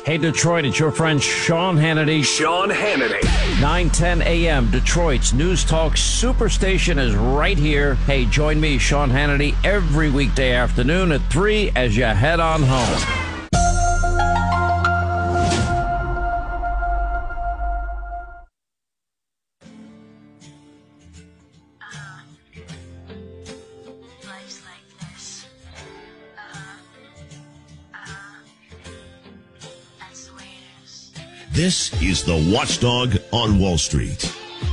Hey, Detroit, it's your friend Sean Hannity. Sean Hannity. 9:10 a.m. Detroit's News Talk Superstation is right here. Hey, join me, Sean Hannity, every weekday afternoon at 3 as you head on home. This is the Watchdog on Wall Street.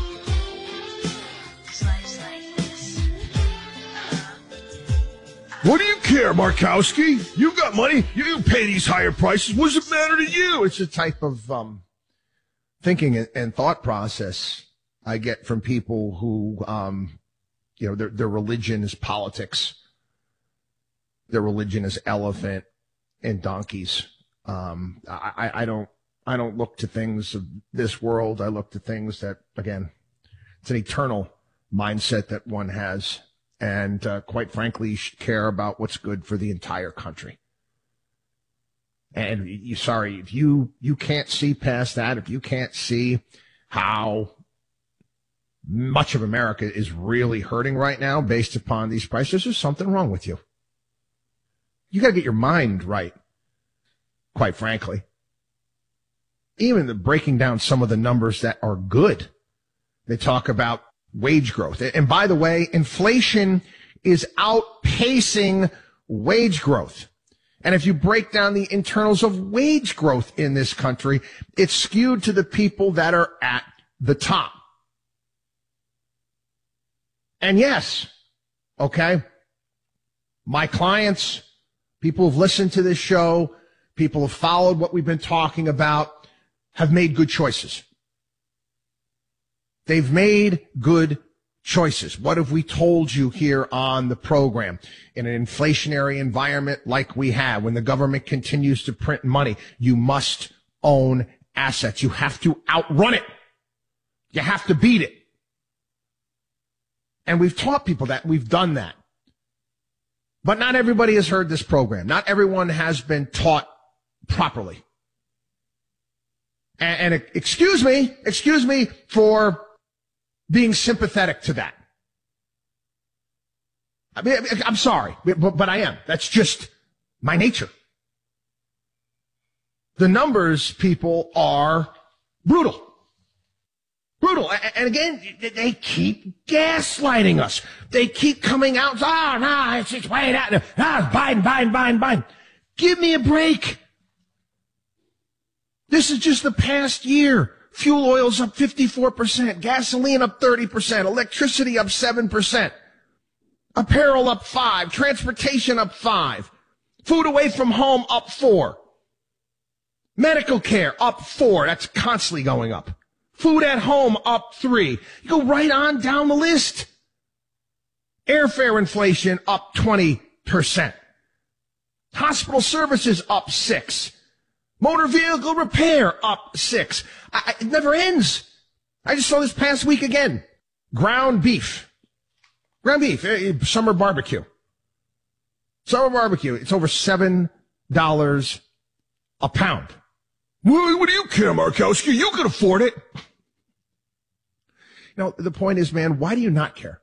What do you care, Markowski? You got money. You pay these higher prices. What does it matter to you? It's a type of thinking and thought process I get from people who, their religion is politics. Their religion is elephant and donkeys. I don't look to things of this world. I look to things that, again, it's an eternal mindset that one has. And quite frankly, you should care about what's good for the entire country. And if you can't see past that, if you can't see how much of America is really hurting right now based upon these prices, there's something wrong with you. You got to get your mind right, quite frankly. Even breaking down some of the numbers that are good. They talk about wage growth. And by the way, inflation is outpacing wage growth. And if you break down the internals of wage growth in this country, it's skewed to the people that are at the top. And yes, okay, my clients, people who've listened to this show, people who've followed what we've been talking about, have made good choices. They've made good choices. What have we told you here on the program? In an inflationary environment like we have, when the government continues to print money, you must own assets. You have to outrun it. You have to beat it. And we've taught people that. We've done that. But not everybody has heard this program. Not everyone has been taught properly. And excuse me for being sympathetic to that. I mean, I'm sorry, but I am. That's just my nature. The numbers, people, are brutal. Brutal. And again, they keep gaslighting us. They keep coming out, it's way out. Biden. Give me a break. This is just the past year. Fuel oil's up 54%, gasoline up 30%, electricity up 7%, apparel up 5%, transportation up 5%, food away from home up 4%, medical care up 4%, that's constantly going up, food at home up 3%. You go right on down the list. Airfare inflation up 20%. Hospital services up 6%. Motor vehicle repair up 6%. It never ends. I just saw this past week again. Ground beef, summer barbecue. It's over $7 a pound. What do you care, Markowski? You can afford it. The point is, man, why do you not care?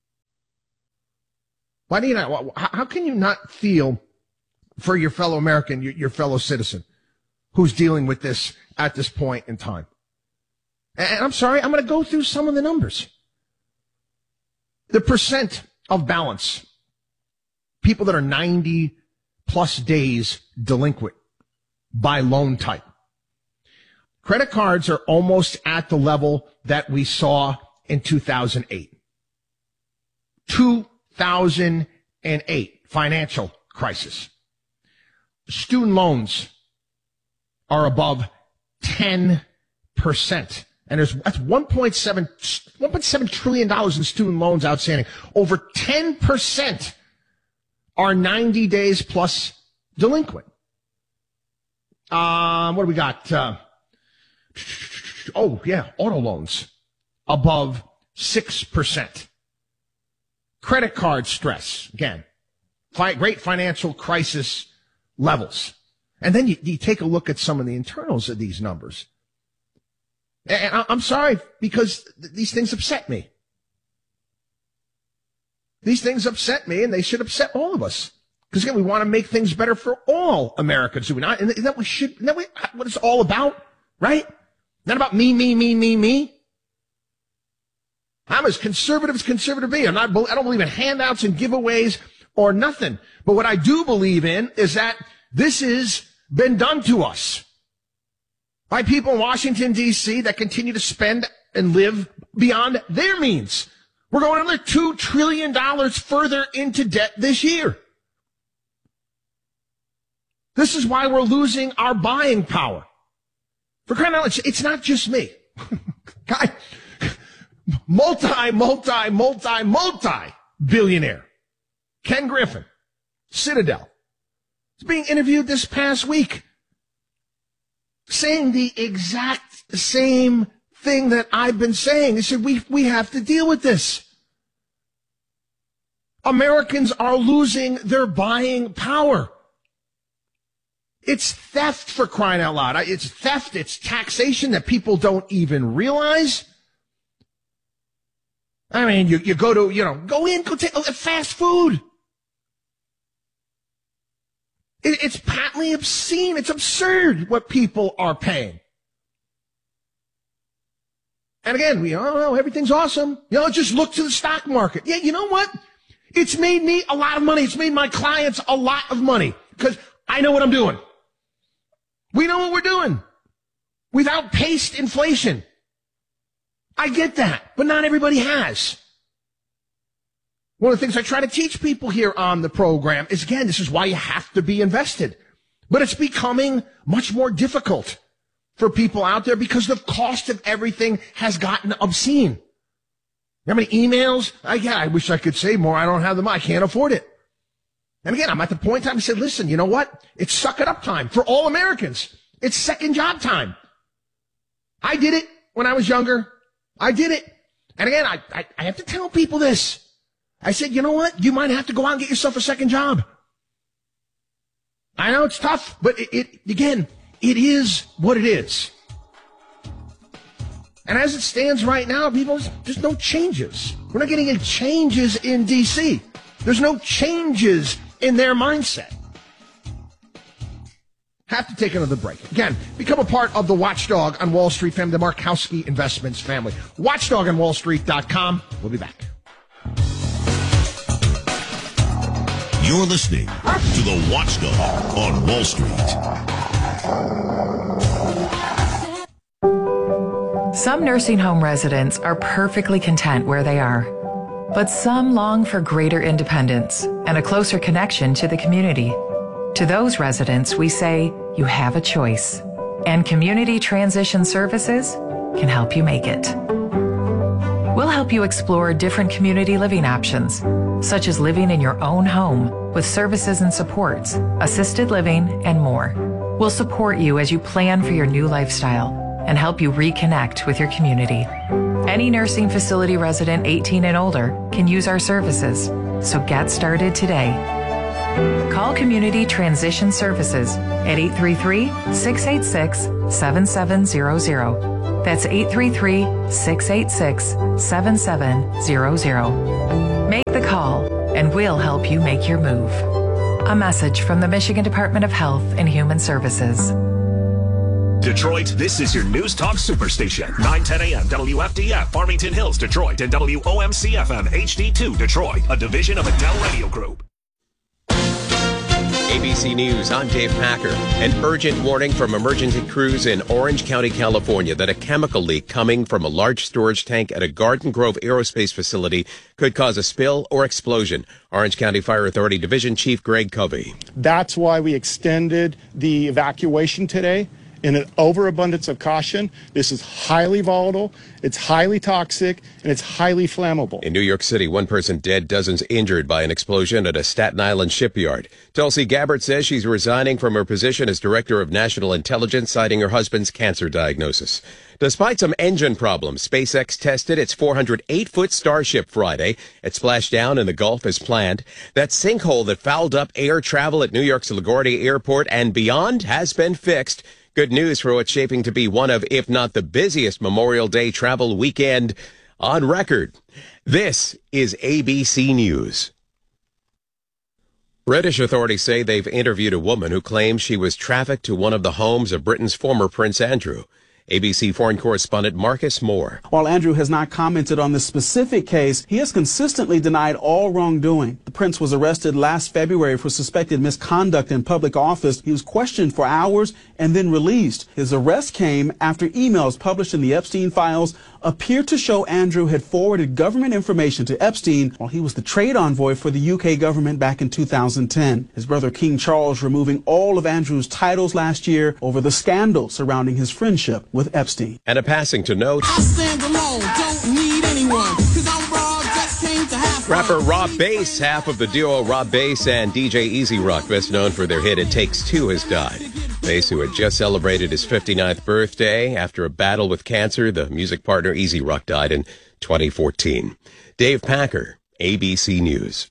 Why do you not? How can you not feel for your fellow American, your fellow citizen who's dealing with this at this point in time? And I'm sorry, I'm going to go through some of the numbers. The percent of balance, people that are 90 plus days delinquent by loan type. Credit cards are almost at the level that we saw in 2008. 2008 financial crisis. Student loans are above 10%. And that's $1.7 trillion in student loans outstanding. Over 10% are 90 days plus delinquent. What do we got? Auto loans above 6%. Credit card stress, again, great financial crisis levels. And then you take a look at some of the internals of these numbers. And I'm sorry, because these things upset me. These things upset me, and they should upset all of us. Because again, we want to make things better for all Americans, do we not? And isn't that what it's all about, right? Not about me. I'm as conservative be. I don't believe in handouts and giveaways or nothing. But what I do believe in is that this has been done to us by people in Washington, D.C. that continue to spend and live beyond their means. We're going another $2 trillion further into debt this year. This is why we're losing our buying power. For crying out loud, it's not just me. Guy, multi-billionaire Ken Griffin, Citadel, is being interviewed this past week, saying the exact same thing that I've been saying. He said, we have to deal with this. Americans are losing their buying power. It's theft, for crying out loud. It's theft. It's taxation that people don't even realize. I mean, you go to, go take fast food. It's patently obscene. It's absurd what people are paying. And again, everything's awesome. Just look to the stock market. Yeah, you know what? It's made me a lot of money. It's made my clients a lot of money because I know what I'm doing. We know what we're doing. We've outpaced inflation. I get that, but not everybody has. One of the things I try to teach people here on the program is, again, this is why you have to be invested. But it's becoming much more difficult for people out there because the cost of everything has gotten obscene. How many emails? I wish I could say more. I don't have them. I can't afford it. And again, I'm at the point in time I said, listen, you know what? It's suck it up time for all Americans. It's second job time. I did it when I was younger. I did it. And again, I have to tell people this. I said, you know what? You might have to go out and get yourself a second job. I know it's tough, but it is what it is. And as it stands right now, people, there's no changes. We're not getting any changes in D.C. There's no changes in their mindset. Have to take another break. Again, become a part of the Watchdog on Wall Street family, the Markowski Investments family. WatchdogOnWallStreet.com. We'll be back. You're listening to the Watchdog on Wall Street. Some nursing home residents are perfectly content where they are, but some long for greater independence and a closer connection to the community. To those residents, we say, you have a choice, and Community Transition Services can help you make it. We'll help you explore different community living options, such as living in your own home with services and supports, assisted living, and more. We'll support you as you plan for your new lifestyle and help you reconnect with your community. Any nursing facility resident 18 and older can use our services, so get started today. Call Community Transition Services at 833-686-7700. That's 833-686-7700. Make the call, and we'll help you make your move. A message from the Michigan Department of Health and Human Services. Detroit, this is your News Talk Superstation. 9:10 a.m. WFDF, Farmington Hills, Detroit, and WOMC-FM HD2, Detroit, a division of Adele Radio Group. ABC News, I'm Dave Packer. An urgent warning from emergency crews in Orange County, California, that a chemical leak coming from a large storage tank at a Garden Grove aerospace facility could cause a spill or explosion. Orange County Fire Authority Division Chief Greg Covey. That's why we extended the evacuation today. in an overabundance of caution. This is highly volatile, it's highly toxic, and it's highly flammable. In New York City, one person dead, dozens injured by an explosion at a Staten Island shipyard. Tulsi Gabbard says she's resigning from her position as Director of National Intelligence, citing her husband's cancer diagnosis. Despite some engine problems, SpaceX tested its 408-foot Starship Friday. It splashed down in the Gulf as planned. That sinkhole that fouled up air travel at New York's LaGuardia Airport and beyond has been fixed. Good news for what's shaping to be one of, if not the busiest Memorial Day travel weekend on record. This is ABC News. British authorities say they've interviewed a woman who claims she was trafficked to one of the homes of Britain's former Prince Andrew. ABC foreign correspondent Marcus Moore. While Andrew has not commented on this specific case, he has consistently denied all wrongdoing. The prince was arrested last February for suspected misconduct in public office. He was questioned for hours and then released. His arrest came after emails published in the Epstein files appeared to show Andrew had forwarded government information to Epstein while he was the trade envoy for the UK government back in 2010. His brother King Charles removing all of Andrew's titles last year over the scandal surrounding his friendship with Epstein. And a passing to note. I stand alone, don't need anyone, 'cause I'm raw, just came to have fun. Rapper Rob Bass, half of the duo Rob Bass and DJ Easy Rock, best known for their hit It Takes Two, has died. Bass, who had just celebrated his 59th birthday after a battle with cancer, the music partner Easy Rock died in 2014. Dave Packer, ABC News.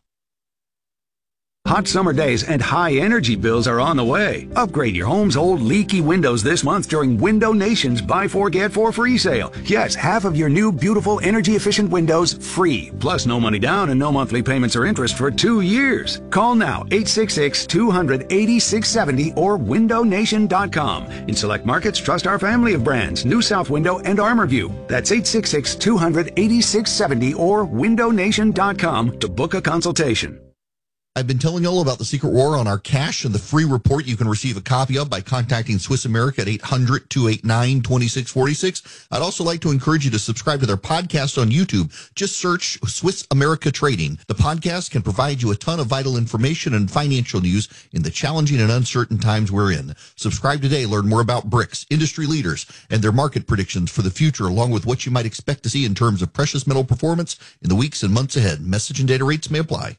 Hot summer days and high energy bills are on the way. Upgrade your home's old leaky windows this month during Window Nation's Buy 4 Get 4 free sale. Yes, half of your new beautiful energy efficient windows free. Plus no money down and no monthly payments or interest for 2 years. Call now 866-200-8670 or windownation.com. In select markets, trust our family of brands, New South Window and ArmorView. That's 866-200-8670 or windownation.com to book a consultation. I've been telling you all about the Secret War on our cash and the free report you can receive a copy of by contacting Swiss America at 800-289-2646. I'd also like to encourage you to subscribe to their podcast on YouTube. Just search Swiss America Trading. The podcast can provide you a ton of vital information and financial news in the challenging and uncertain times we're in. Subscribe today. Learn more about BRICS, industry leaders, and their market predictions for the future, along with what you might expect to see in terms of precious metal performance in the weeks and months ahead. Message and data rates may apply.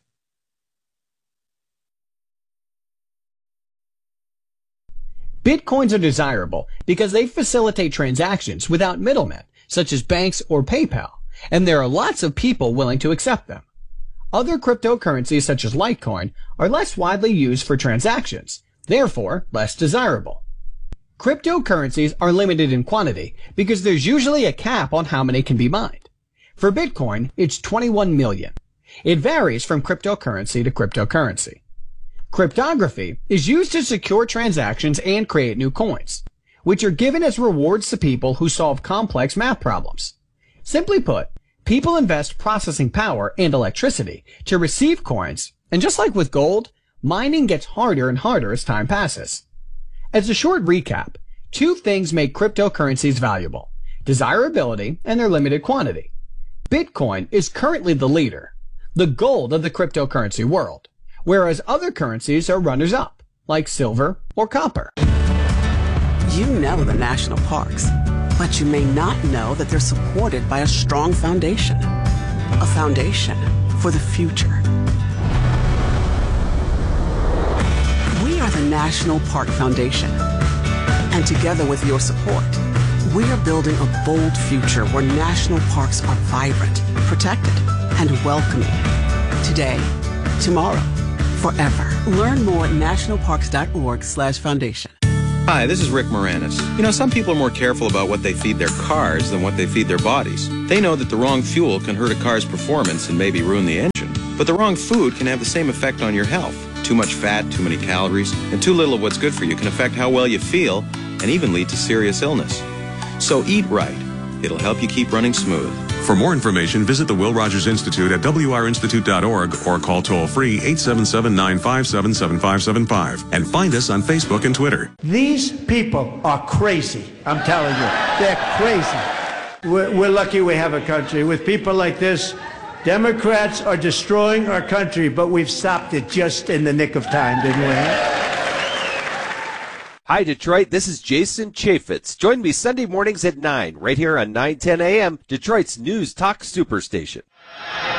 Bitcoins are desirable because they facilitate transactions without middlemen, such as banks or PayPal, and there are lots of people willing to accept them. Other cryptocurrencies, such as Litecoin, are less widely used for transactions, therefore less desirable. Cryptocurrencies are limited in quantity because there's usually a cap on how many can be mined. For Bitcoin, it's 21 million. It varies from cryptocurrency to cryptocurrency. Cryptography is used to secure transactions and create new coins, which are given as rewards to people who solve complex math problems. Simply put, people invest processing power and electricity to receive coins, and just like with gold, mining gets harder and harder as time passes. As a short recap, two things make cryptocurrencies valuable: desirability and their limited quantity. Bitcoin is currently the leader, the gold of the cryptocurrency world, whereas other currencies are runners-up, like silver or copper. You know the national parks, but you may not know that they're supported by a strong foundation. A foundation for the future. We are the National Park Foundation. And together with your support, we are building a bold future where national parks are vibrant, protected, and welcoming. Today, tomorrow, forever. Learn more at nationalparks.org/foundation. Hi, this is Rick Moranis. You know, some people are more careful about what they feed their cars than what they feed their bodies. They know that the wrong fuel can hurt a car's performance and maybe ruin the engine. But the wrong food can have the same effect on your health. Too much fat, too many calories, and too little of what's good for you can affect how well you feel and even lead to serious illness. So eat right. It'll help you keep running smooth. For more information, visit the Will Rogers Institute at wrinstitute.org or call toll-free 877-957-7575 and find us on Facebook and Twitter. These people are crazy, I'm telling you. They're crazy. We're lucky we have a country. With people like this, Democrats are destroying our country, but we've stopped it just in the nick of time, didn't we? Hi, Detroit. This is Jason Chaffetz. Join me Sunday mornings at 9, right here on 910 a.m., Detroit's News Talk Superstation.